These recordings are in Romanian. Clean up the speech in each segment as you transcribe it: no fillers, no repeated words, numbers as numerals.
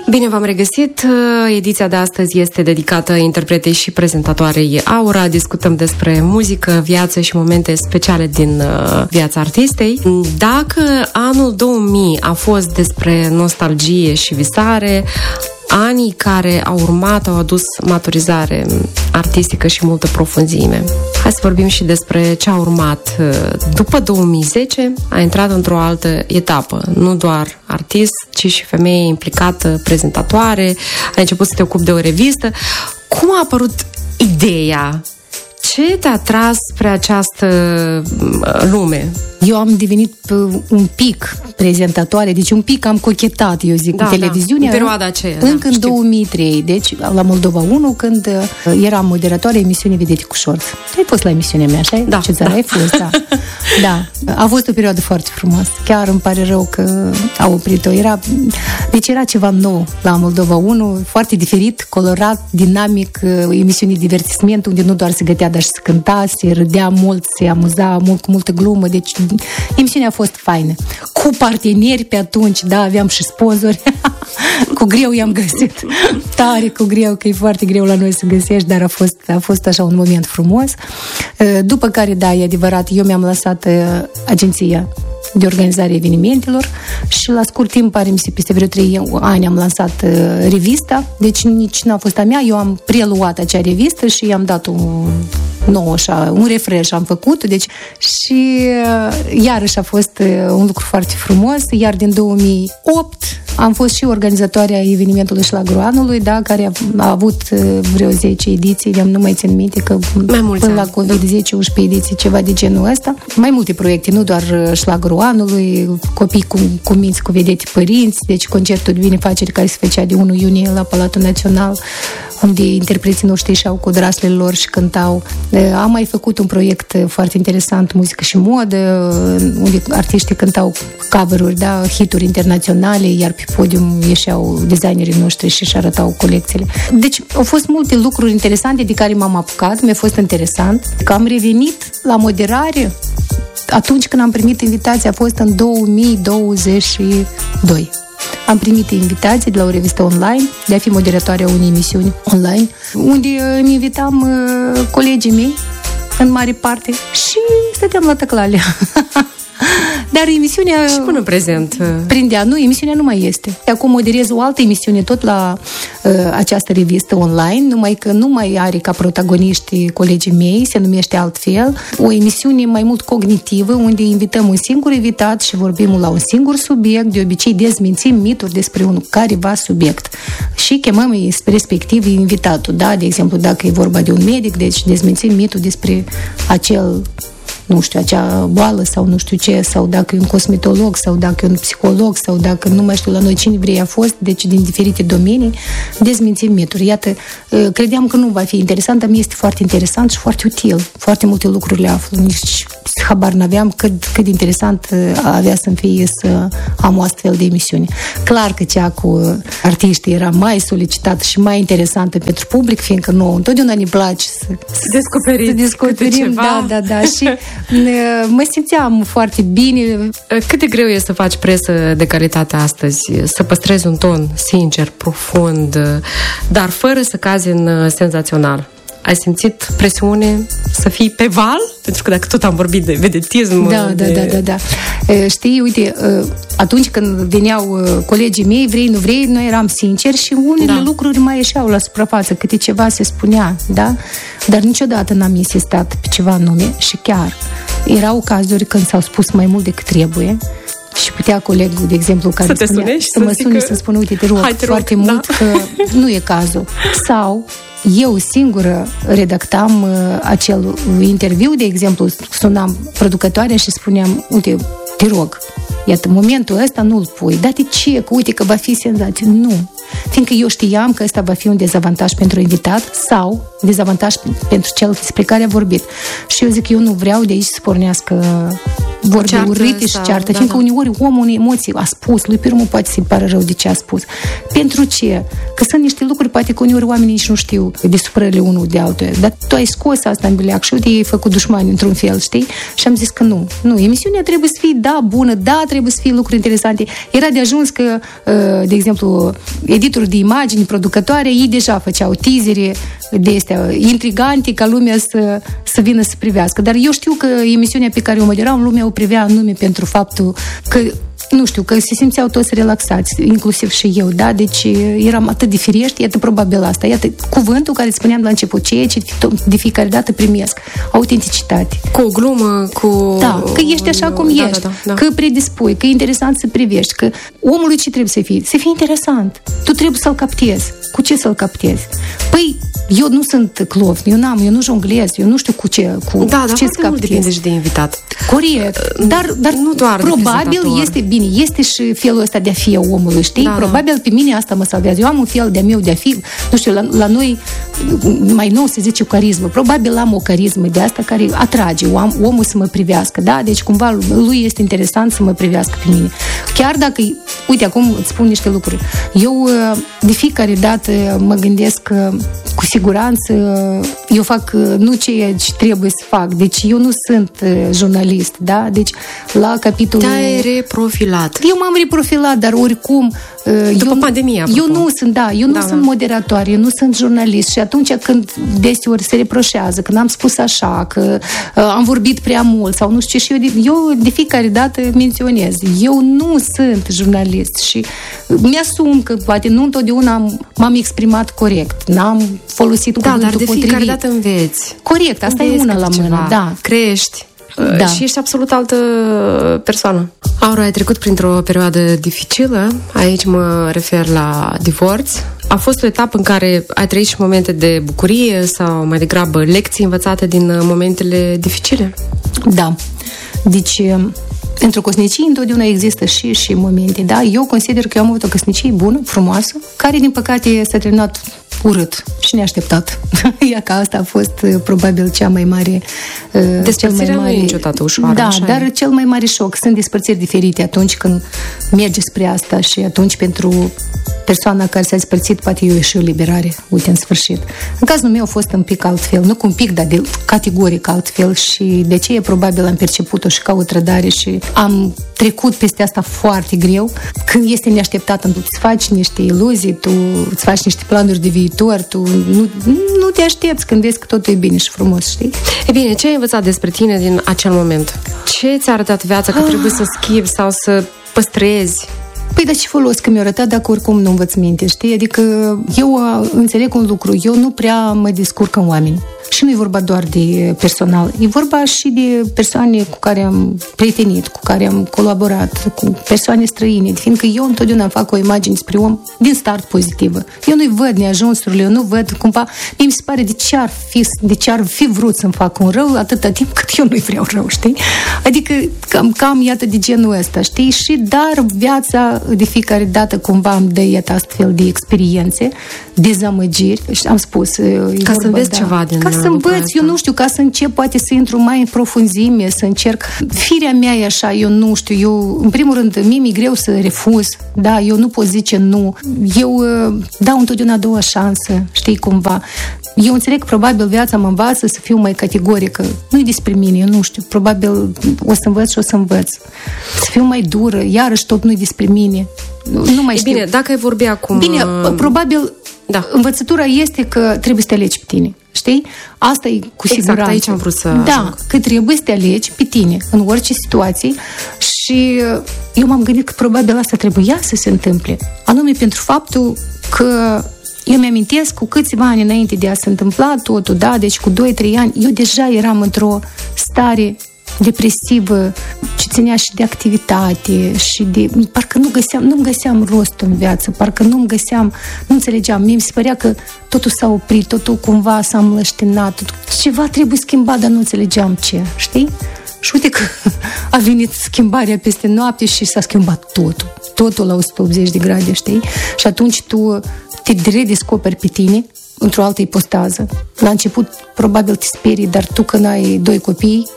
Bine v-am regăsit! Ediția de astăzi este dedicată interpretei și prezentatoarei Aura. Discutăm despre muzică, viață și momente speciale din viața artistei. Dacă anul 2000 a fost despre nostalgie și visare, anii care au urmat au adus maturizare artistică și multă profunzime. Hai să vorbim și despre ce a urmat. După 2010 a intrat într-o altă etapă. Nu doar artist, ci și femeie implicată, prezentatoare. Ai început să te ocupi de o revistă. Cum a apărut ideea? Ce te-a tras spre această lume? Eu am devenit un pic prezentatoare, deci un pic am cochetat, eu zic, cu televiziunea. În perioada aceea. Încă în 2003, deci la Moldova 1, când eram moderatoare emisiunii Vedete cu Șorț. Tu ai fost la emisiunea mea, așa? Da. Ai fost, da. Da. A fost o perioadă foarte frumoasă. Chiar îmi pare rău că a oprit-o. Deci era ceva nou la Moldova 1, foarte diferit, colorat, dinamic, emisiuni de divertisment, unde nu doar se gătea, dar și se cânta, se râdea mult, se amuza mult, cu multă glumă, deci emisiunea a fost faină. Cu parteneri pe atunci, da, aveam și sponsori. Cu greu i-am găsit. Tare cu greu, că e foarte greu la noi să găsești, dar a fost așa un moment frumos. După care, da, e adevărat, eu mi-am lăsat agenția de organizare evenimentelor și la scurt timp, pare mi se, peste vreo 3 ani am lansat revista, deci nici n-a fost a mea, eu am preluat acea revistă și i-am dat un refresh am făcut, deci și iarăși a fost un lucru foarte frumos, iar din 2008 am fost și organizatoarea evenimentului Șlagul Anului, da, care a avut vreo 10 ediții, nu mai țin minte că până la COVID 10-11 ediții, ceva de genul ăsta. Mai multe proiecte, nu doar Șlagul Anului, copii cu minți, cu vedete părinți, deci concertul de binefacere care se făcea de 1 iunie la Palatul Național, unde interpreții noștri ieșeau cu draslele lor și cântau. Am mai făcut un proiect foarte interesant, muzică și modă, unde artiștii cântau cover-uri, da, hituri internaționale, iar pe podium ieșeau designerii noștri și își arătau colecțiile. Deci au fost multe lucruri interesante de care m-am apucat, mi-a fost interesant, că am revenit la moderare atunci când am primit invitația, a fost în 2022. Am primit invitații de la o revistă online de a fi moderatoarea unei emisiuni online, unde îmi invitam colegii mei, în mare parte, și stăteam la tăclale. Dar emisiunea... Și până prezent... Prindea. Nu, emisiunea nu mai este. Acum moderez o altă emisiune tot la această revistă online, numai că nu mai are ca protagoniști colegii mei, se numește altfel. O emisiune mai mult cognitivă, unde invităm un singur invitat și vorbim la un singur subiect, de obicei dezmințim mituri despre un careva subiect. Și chemăm respectiv invitatul, da? De exemplu, dacă e vorba de un medic, deci dezmințim mitul despre acel, nu știu, acea boală sau nu știu ce, sau dacă e un cosmetolog, sau dacă e un psiholog, sau dacă nu mai știu la noi cine vrei a fost, deci din diferite domenii, dezmințim mituri. Iată, credeam că nu va fi interesant, dar mi este foarte interesant și foarte util. Foarte multe lucruri le aflu, nici habar n-aveam cât de interesant avea să-mi fie să am o astfel de emisiune. Clar că cea cu artiștii era mai solicitată și mai interesantă pentru public, fiindcă nouă întotdeauna ne place să descoperim, da, și mă simțeam foarte bine. Cât de greu e să faci presă de calitate astăzi? Să păstrezi un ton sincer, profund, dar fără să cazi în senzațional. Ai simțit presiune să fii pe val? Pentru că dacă tot am vorbit de vedetism... Da. Știi, uite, atunci când veneau colegii mei, vrei, nu vrei, noi eram sinceri și unele lucruri mai ieșeau la suprafață, câte ceva se spunea, da? Dar niciodată n-am insistat pe ceva anume și chiar erau cazuri când s-au spus mai mult decât trebuie și putea colegul, de exemplu, care să mă sune să spună, uite, te rog foarte mult că nu e cazul. Sau eu singură redactam acel interviu, de exemplu, sunam producătoarea și spuneam, uite, te rog, iată, momentul ăsta nu-l pui, dar de ce? Că uite că va fi senzație. Nu. Fiindcă eu știam că ăsta va fi un dezavantaj pentru invitat sau dezavantaj pentru cel despre care a vorbit. Și eu zic, eu nu vreau de aici să pornească vorbe urâte și ceartă, fiindcă uneori omul în emoții a spus, lui pe urmă poate să-i pară rău de ce a spus. Pentru ce? Că sunt niște lucruri, poate că uneori oamenii nici nu știu de supărările unul de altul, dar tu ai scos asta în bileac și uite, ei făcut dușmani într-un fel, știi? Și am zis că nu, emisiunea trebuie să fie, bună, trebuie să fie lucruri interesante. Era de ajuns că, de exemplu, editorul de imagini, producătoare, ei deja făceau teasere de astea intrigante ca lumea să vină să privească. Dar eu știu că emisiunea pe care o moderam, lumea o privea anume pentru faptul că nu știu, că se simțeau toți relaxați, inclusiv și eu, da? Deci eram atât de firești, iată probabil asta. Iată cuvântul care spuneam la început, ceea ce de fiecare dată primesc, autenticitate. Cu o glumă, cu... Da, că ești așa cum ești, că predispui, că e interesant să privești, că omului ce trebuie să fie? Să fie interesant. Tu trebuie să-l captezi. Cu ce să-l captezi? Păi, eu nu sunt clovn, eu nu jonglez, eu nu știu cu ce să captez. Mult depinde și de invitat. Corect. Dar nu doar probabil este bine, este și felul ăsta de a fi a omului, știi? Probabil pe mine asta mă salvează. Eu am un fel de-a meu de a fi, nu știu, la noi mai nou se zice carismă. Probabil am o carismă de asta care atrage omul să mă privească, da? Deci cumva lui este interesant să mă privească pe mine. Chiar dacă, uite, acum îți spun niște lucruri. Eu de fiecare dată mă gândesc că cu siguranță eu fac nu ceea ce trebuie să fac. Deci eu nu sunt jurnalist, da? Deci la capitolul... Te-ai reprofilat. Eu m-am reprofilat, dar oricum... După pandemie, eu nu sunt moderator, eu nu sunt jurnalist și atunci când deseori se reproșează, când am spus așa, că am vorbit prea mult sau nu știu ce, și eu de fiecare dată menționez. Eu nu sunt jurnalist și mi-asum că poate nu întotdeauna m-am exprimat corect, n-am folosit cuvântul potrivit. Dar de fiecare dată înveți. Corect, asta e una la mână, da. Crești. Da. Și ești absolut altă persoană. Aura, ai trecut printr-o perioadă dificilă. Aici mă refer la divorț. A fost o etapă în care ai trăit și momente de bucurie sau mai degrabă lecții învățate din momentele dificile? Da. Deci, într-o căsnicie întotdeauna există și momente, da? Eu consider că eu am avut o căsnicie bună, frumoasă, care, din păcate, s-a terminat urât și neașteptat. Ia că asta a fost probabil cea mai mare... Despărțirea nu e niciodată ușoară. Da, dar cel mai mare șoc. Sunt despărțiri diferite atunci când merge spre asta și atunci pentru persoana care s-a despărțit poate eu și o liberare, uite, în sfârșit. În cazul meu a fost un pic altfel, nu cu un pic, dar de categoric altfel și de aceea probabil am perceput-o și ca o trădare și am trecut peste asta foarte greu. Când este neașteptat, tu îți faci niște iluzii, tu îți faci niște planuri de viitor, tu nu te aștepți când vezi că totul e bine și frumos, știi? E bine, ce ai învățat despre tine din acel moment? Ce ți-a arătat viața că trebuie să schimbi sau să păstrezi? Păi, dar ce folos că mi-a arătat dacă oricum nu învăț minte, știi? Adică eu înțeleg un lucru, eu nu prea mă descurc în oameni. Și nu e vorba doar de personal, e vorba și de persoane cu care am prietenit, cu care am colaborat, cu persoane străine, fiindcă eu întotdeauna fac o imagine despre om din start pozitivă. Eu nu-i văd neajunsurile, eu nu văd cumva, mi se pare de ce ar fi vrut să-mi fac un rău atâta timp cât eu nu-i vreau rău, știi? Adică cam iată de genul ăsta, știi? Și dar viața de fiecare dată cumva îmi dă iată astfel de experiențe, dezamăgiri, și am spus... Ca să înveți ceva din... Ca să învăț, eu nu știu, ca să încep poate să intru mai în profunzime, să încerc. Firea mea e așa, eu nu știu, eu, în primul rând, mie mi-e greu să refuz, da, eu nu pot zice nu. Eu dau întotdeauna a doua șansă, știi, cumva. Eu înțeleg că probabil viața mă învață să fiu mai categorică. Nu-i despre mine, eu nu știu, probabil o să învăț și o să învăț. Să fiu mai dură, iarăși tot nu-i despre mine. Nu mai știu. Bine, dacă ai vorbi acum... Bine, probabil învățătura este că trebuie să te alegi pe tine. Știi? Asta e cu siguranță. Exact, aici am vrut să ajung. Că trebuie să te alegi pe tine în orice situație și eu m-am gândit că probabil asta trebuia să se întâmple. Anume pentru faptul că eu mi-amintesc cu câțiva ani înainte de a se întâmpla totul, da? Deci cu 2-3 ani, eu deja eram într-o stare depresivă, ce ținea și de activitate și de... Parcă nu găseam rost în viață, parcă nu înțelegeam. Mie mi se părea că totul s-a oprit, totul cumva s-a mlăștinat, ceva trebuie schimbat, dar nu înțelegeam ce, știi? Și uite că a venit schimbarea peste noapte și s-a schimbat totul la 180 de grade, știi? Și atunci tu te redescoperi pe tine într-o altă ipostază. La început probabil te sperii, dar tu când ai 2 copii,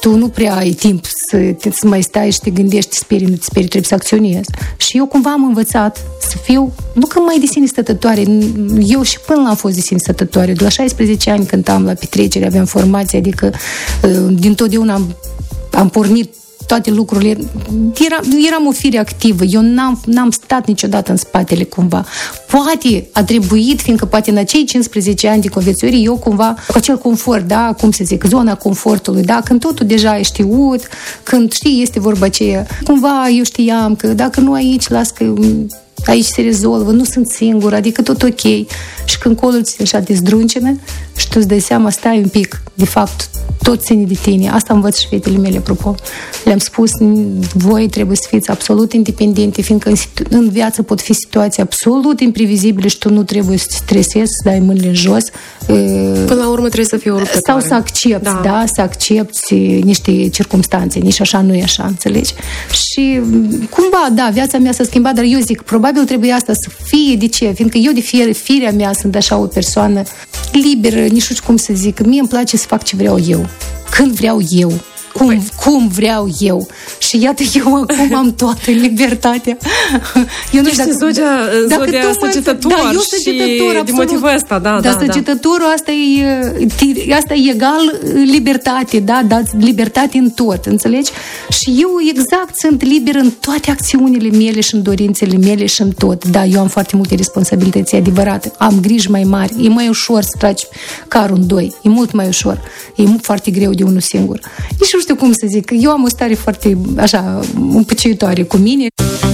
tu nu prea ai timp să mai stai și te gândești, te sperii, nu te sperii, trebuie să acționezi. Și eu cumva am învățat să fiu, nu că mai de sine stătătoare, eu și până am fost de sine stătătoare. De la 16 ani cântam la petrecere, aveam formație, adică dintotdeauna am pornit toate lucrurile. Eram o fire activă. Eu n-am stat niciodată în spatele cumva. Poate a trebuit, fiindcă poate în acei 15 ani de conviețuire eu cumva, cu acel confort, da, cum să zic, zona confortului, da, când totul deja e știut, când știi, este vorba aceea. Cumva eu știam că dacă nu aici, las că aici se rezolvă, nu sunt singură, adică tot ok. Și când colul ți așa dezдрuncină și tu îți dai seama, stai un pic, de fapt, tot ține de tine. Asta învăț și fetele mele, apropo. Le-am spus, voi trebuie să fiți absolut independente, fiindcă în viață pot fi situații absolut imprevizibile și tu nu trebuie să te stresezi, să dai mâinile în jos. Până la urmă trebuie să fie o luptătoare. Sau să accepti, da, să accepti niște circumstanțe, nici așa nu e așa, înțelegi? Și cumva, da, viața mea s-a schimbat, dar eu zic, probabil trebuie asta să fie, de ce? Fiindcă eu de firea mea sunt așa o persoană liberă, nici nu știu cum să zic, mie îmi place să fac ce vreau eu, când vreau eu, cum vreau eu. Și iată, eu acum am toată libertatea. Eu nu știu dacă zodia săgetător și din motivul ăsta, da. Săgetătorul, asta e egal libertate, da, libertate în tot, înțelegi? Și eu exact sunt liber în toate acțiunile mele și în dorințele mele și în tot. Da, eu am foarte multe responsabilități, adevărate. Am griji mai mari. E mai ușor să tragi carul în doi. E mult mai ușor. E foarte greu de unul singur. Nici nu știu cum să zic. Eu am o stare foarte, așa, împăciuitoare cu mine.